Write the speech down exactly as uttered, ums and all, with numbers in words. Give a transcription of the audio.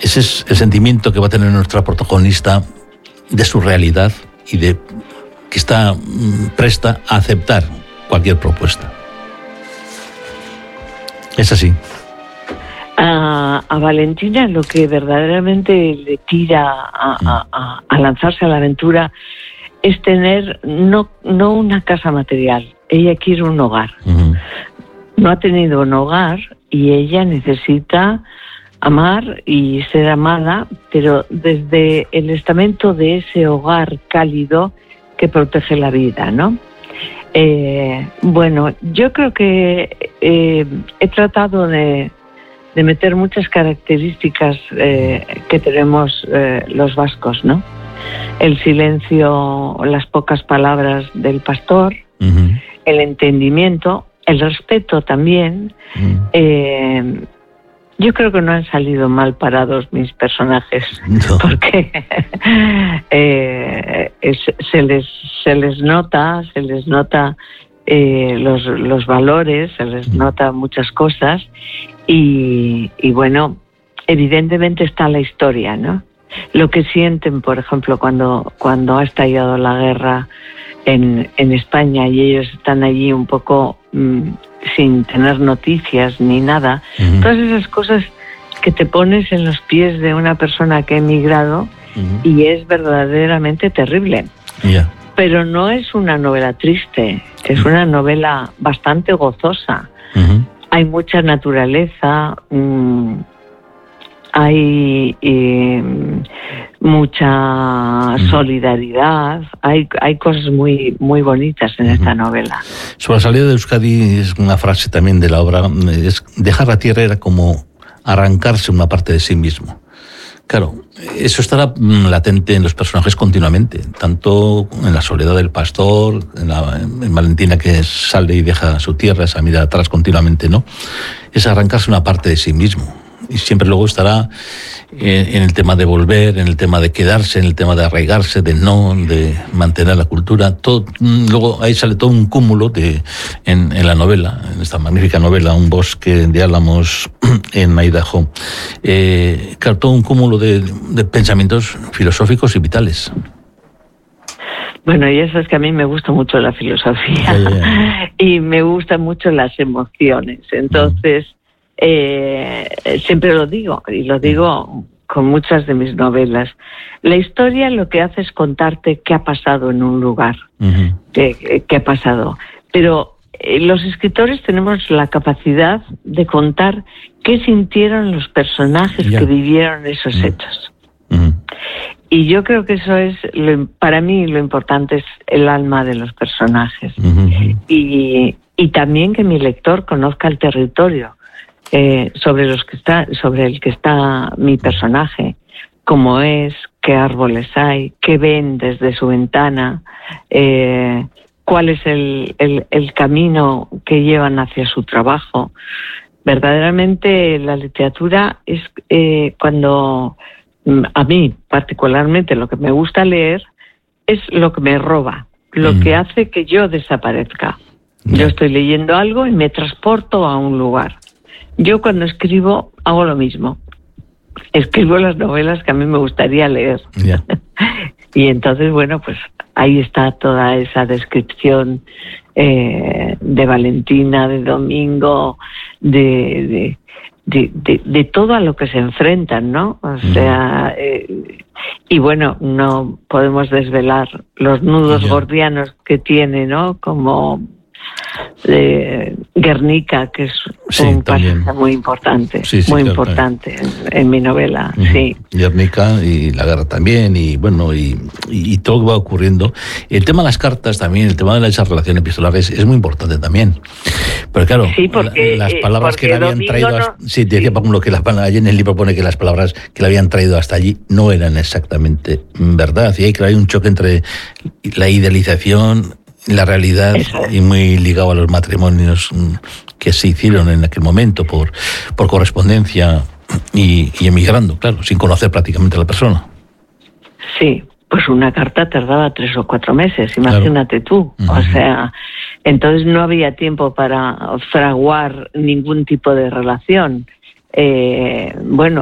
ese es el sentimiento que va a tener nuestra protagonista de su realidad y de que está presta a aceptar cualquier propuesta. Es así. A, a Valentina lo que verdaderamente le tira a, a, a, a lanzarse a la aventura es tener no, no una casa material. Ella quiere un hogar. Uh-huh. No ha tenido un hogar y ella necesita amar y ser amada, pero desde el estamento de ese hogar cálido que protege la vida, ¿no? Eh, bueno, yo creo que eh, he tratado de, de meter muchas características eh, que tenemos eh, los vascos, ¿no? El silencio, las pocas palabras del pastor, uh-huh. el entendimiento, el respeto también. Uh-huh. Eh, yo creo que no han salido mal parados mis personajes, no. porque eh, es, se les se les nota, se les nota eh, los los valores, se les uh-huh. nota muchas cosas y, y bueno, evidentemente está la historia, ¿no? Lo que sienten, por ejemplo, cuando, cuando ha estallado la guerra en, en España y ellos están allí un poco mmm, sin tener noticias ni nada. Uh-huh. Todas esas cosas que te pones en los pies de una persona que ha emigrado uh-huh. y es verdaderamente terrible. Yeah. Pero no es una novela triste, es uh-huh. una novela bastante gozosa. Uh-huh. Hay mucha naturaleza, mmm, hay eh, mucha solidaridad, hay hay cosas muy muy bonitas en uh-huh. esta novela. Sobre la salida de Euskadi es una frase también de la obra, es dejar la tierra era como arrancarse una parte de sí mismo. Claro, eso estará latente en los personajes continuamente, tanto en la soledad del pastor, en, la, en Valentina que sale y deja su tierra, esa mirada atrás continuamente, ¿no? Es arrancarse una parte de sí mismo. Y siempre luego estará en, en el tema de volver, en el tema de quedarse, en el tema de arraigarse, de no, de mantener la cultura. Todo, luego ahí sale todo un cúmulo de, en, en la novela, en esta magnífica novela, Un bosque de álamos en Idaho. Eh, claro, todo un cúmulo de, de pensamientos filosóficos y vitales. Bueno, y eso es que a mí me gusta mucho la filosofía yeah, yeah. y me gustan mucho las emociones. Entonces... Mm. Eh, siempre lo digo, y lo digo con muchas de mis novelas. La historia lo que hace es contarte qué ha pasado en un lugar, uh-huh. qué, qué ha pasado. Pero eh, los escritores tenemos la capacidad de contar qué sintieron los personajes yeah. que vivieron esos uh-huh. hechos. Uh-huh. Y yo creo que eso es, lo, para mí lo importante es el alma de los personajes. Uh-huh. Y, y también que mi lector conozca el territorio. Eh, sobre los que está, sobre el que está mi personaje, cómo es, qué árboles hay, qué ven desde su ventana, eh, cuál es el, el, el camino que llevan hacia su trabajo. Verdaderamente la literatura es eh, cuando a mí particularmente lo que me gusta leer es lo que me roba, lo mm. que hace que yo desaparezca. Mm. Yo estoy leyendo algo y me transporto a un lugar. Yo cuando escribo hago lo mismo. Escribo las novelas que a mí me gustaría leer. Yeah. Y entonces, bueno, pues ahí está toda esa descripción eh, de Valentina, de Domingo, de, de, de, de, de todo a lo que se enfrentan, ¿no? O sea, eh, y bueno, no podemos desvelar los nudos yeah. gordianos que tiene, ¿no? Como... de Guernica, que es sí, un también. pasaje muy importante, sí, sí, muy claro, importante en, en mi novela, uh-huh. sí. Guernica y la guerra también, y bueno, y, y, y todo lo que va ocurriendo. El tema de las cartas también, el tema de esas relaciones epistolares es muy importante también. Pero claro, sí, porque, las palabras porque que le habían Domingo traído... No... Hasta, sí, decía sí. Pablo que las, allí en el libro pone que las palabras que le habían traído hasta allí no eran exactamente verdad. Y hay que hay un choque entre la idealización... la realidad y muy ligado a los matrimonios que se hicieron en aquel momento por, por correspondencia y, y emigrando, claro, sin conocer prácticamente a la persona. Sí, pues una carta tardaba tres o cuatro meses, imagínate claro. tú. Uh-huh. O sea, entonces no había tiempo para fraguar ningún tipo de relación. Eh, bueno,